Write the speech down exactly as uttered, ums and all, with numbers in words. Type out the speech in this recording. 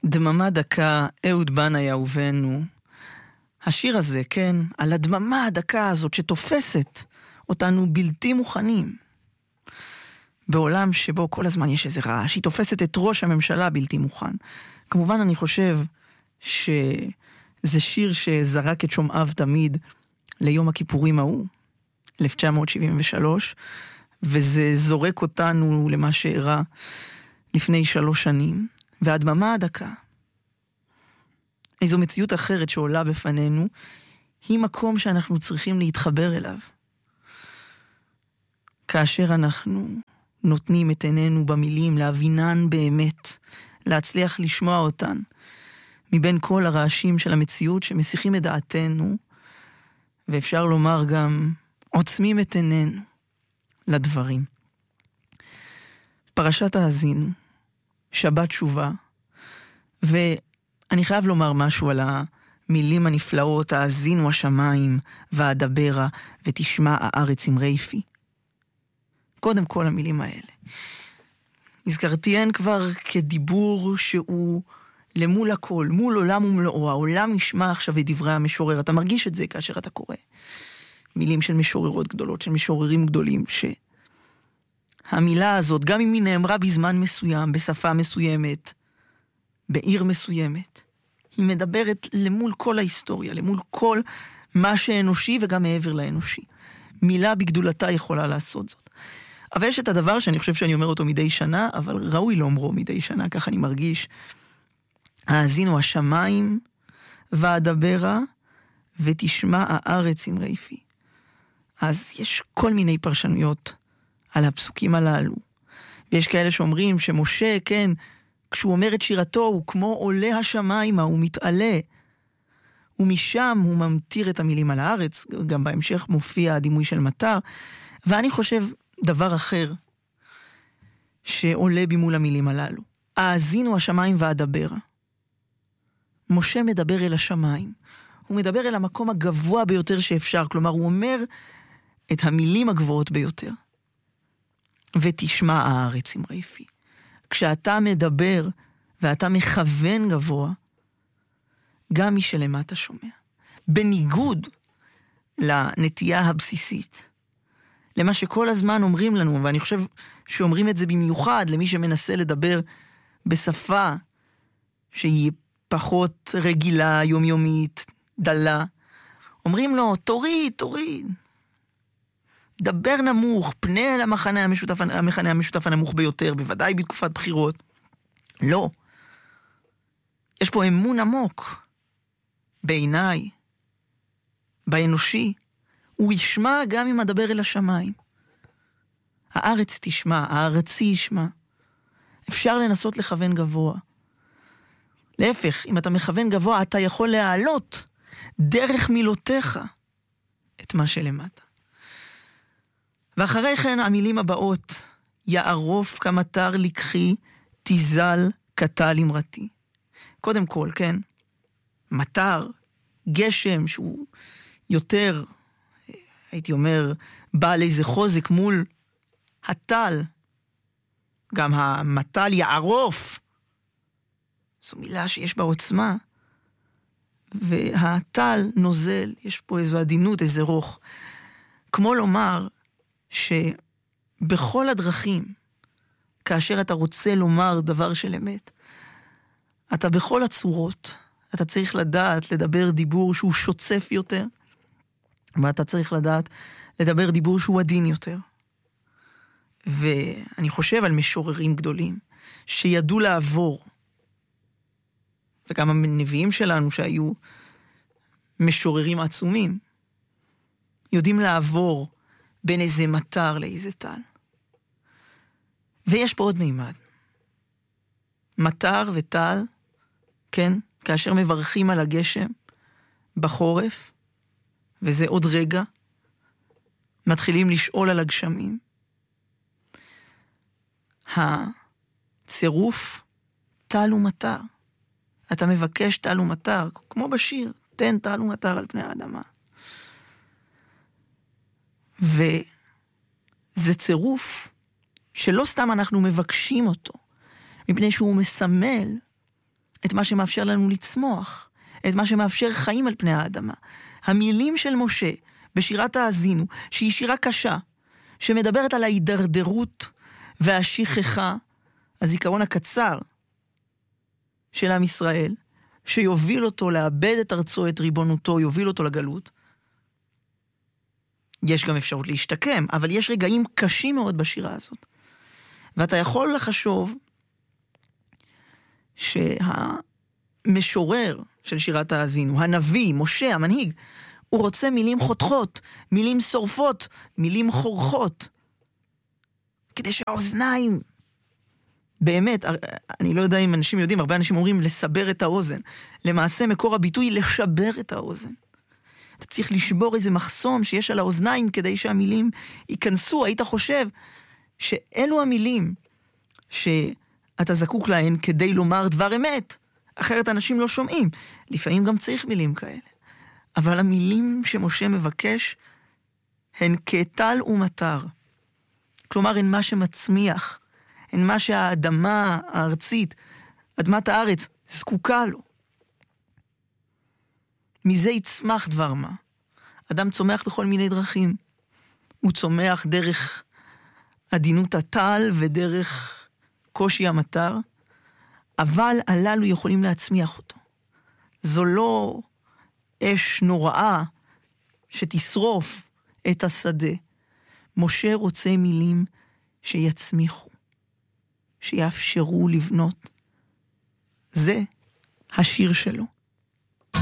דממה דקה, אהוד בנאי אהובנו. השיר הזה, כן, על הדממה הדקה הזאת שתופסת אותנו בלתי מוכנים. בעולם שבו כל הזמן יש איזה רעש, היא תופסת את ראש הממשלה בלתי מוכן. כמובן אני חושב שזה שיר שזרק את שומעיו תמיד ליום הכיפורים ההוא, אלף תשע מאות שבעים ושלוש, וזה זורק אותנו למה שאירע לפני שלוש שנים, והדממה הדקה, איזו מציאות אחרת שעולה בפנינו, היא מקום שאנחנו צריכים להתחבר אליו. כאשר אנחנו נותנים את עינינו במילים, להבינן באמת, להצליח לשמוע אותן, מבין כל הרעשים של המציאות שמסיחים את דעתנו, ואפשר לומר גם, עוצמים את עינינו לדברים. פרשת האזינו, שבת תשובה, ואני חייב לומר משהו על המילים הנפלאות, האזינו השמיים, ואדברה, ותשמע הארץ עם רייפי. קודם כל המילים האלה. הזכרתיהן כבר כדיבור שהוא למול הכל, מול עולם ומלואו. העולם ישמע עכשיו את דברי המשורר. אתה מרגיש את זה כאשר אתה קורא. מילים של משוררות גדולות, של משוררים גדולים, שהמילה הזאת, גם אם היא נאמרה בזמן מסוים, בשפה מסוימת, בעיר מסוימת, היא מדברת למול כל ההיסטוריה, למול כל מה שאנושי וגם מעבר לאנושי. מילה בגדולתה יכולה לעשות זאת. אבל יש את הדבר שאני חושב שאני אומר אותו מדי שנה, אבל ראוי לאומרו מדי שנה, כך אני מרגיש. האזינו השמיים ואדברה, ותשמע הארץ עם רייפי. אז יש כל מיני פרשנויות על הפסוקים הללו. ויש כאלה שאומרים שמשה, כן, כשהוא אומר את שירתו, הוא כמו עולה השמיים, הוא מתעלה. ומשם הוא ממתיר את המילים על הארץ, גם בהמשך מופיע הדימוי של מטר. ואני חושב דבר אחר שעולה במול המילים הללו. האזינו השמיים ואדברה. משה מדבר אל השמיים. הוא מדבר אל המקום הגבוה ביותר שאפשר. כלומר, הוא אומר את המילים הגבוהות ביותר. ותשמע הארץ עם רייפי. כשאתה מדבר ואתה מכוון גבוה, גם מי שלמטה שומע. בניגוד לנטייה הבסיסית. למה שכל הזמן אומרים לנו, ואני חושב שאומרים את זה במיוחד למי שמנסה לדבר בשפה שהיא פחות רגילה, יומיומית, דלה. אומרים לו, תוריד, תוריד. דבר נמוך, פנה אל המחנה המשותף, המחנה המשותף הנמוך ביותר, בוודאי בתקופת בחירות. לא. יש פה אמון עמוק, בעיניי, באנושי. הוא ישמע גם אם אדבר אל השמיים. הארץ תשמע, הארצי ישמע. אפשר לנסות לכוון גבוה. להפך, אם אתה מכוון גבוה, אתה יכול להעלות דרך מילותיך את מה שלמטה. ואחרי כן המילים הבאות, יערוף כמטר לקחי, תיזל קטל אמרתי. קודם כל, כן, מטר, גשם שהוא יותר, הייתי אומר, בעל איזה חוזק מול הטל. גם המטל יערוף. זו מילה שיש בה עוצמה. והטל נוזל, יש פה איזו עדינות, איזה רוך. כמו לומר שבכל הדרכים, כאשר אתה רוצה לומר דבר של אמת, אתה בכל הצורות, אתה צריך לדעת לדבר דיבור שהוא שוצף יותר, ואתה צריך לדעת לדבר דיבור שהוא עדין יותר. ואני חושב על משוררים גדולים, שידעו לעבור, וגם הנביאים שלנו שהיו משוררים עצומים, יודעים לעבור בין איזה מטר לאיזה טל. ויש פה עוד מימד. מטר וטל, כן, כאשר מברכים על הגשם בחורף, וזה עוד רגע, מתחילים לשאול על הגשמים. הצירוף טל ומטר. אתה מבקש טל ומטר, כמו בשיר, תן טל ומטר על פני האדמה. וזה צירוף שלא סתם אנחנו מבקשים אותו, מפני שהוא מסמל את מה שמאפשר לנו לצמוח, את מה שמאפשר חיים על פני האדמה. המילים של משה בשירת האזינו, שהיא שירה קשה, שמדברת על ההידרדרות והשכחה, הזיכרון הקצר של עם ישראל, שיוביל אותו לאבד את ארצו, את ריבונותו, יוביל אותו לגלות. יש גם אפשרות להשתקם, אבל יש רגעים קשים מאוד בשירה הזאת. ואתה יכול לחשוב שהמשורר של שירת האזינו, הנביא, משה, המנהיג, הוא רוצה מילים חותכות, מילים שורפות, מילים חורכות, כדי שהאוזניים, באמת, אני לא יודע אם אנשים יודעים, הרבה אנשים אומרים לסבר את האוזן. למעשה מקור הביטוי לשבר את האוזן. אתה צריך לשבור איזה מחסום שיש על האוזניים כדי שהמילים ייכנסו. היית חושב שאלו המילים שאתה זקוק להן כדי לומר דבר אמת. אחרת אנשים לא שומעים. לפעמים גם צריך מילים כאלה. אבל המילים שמשה מבקש הן כטל ומטר. כלומר, הן מה שמצמיח. הן מה שהאדמה הארצית, אדמת הארץ, זקוקה לו. מזה יצמח דבר מה. אדם צומח בכל מיני דרכים. הוא צומח דרך עדינות הטל ודרך קושי המטר, אבל הללו יכולים להצמיח אותו. זו לא אש נוראה שתשרוף את השדה. משה רוצה מילים שיצמיחו, שיאפשרו לבנות. זה השיר שלו.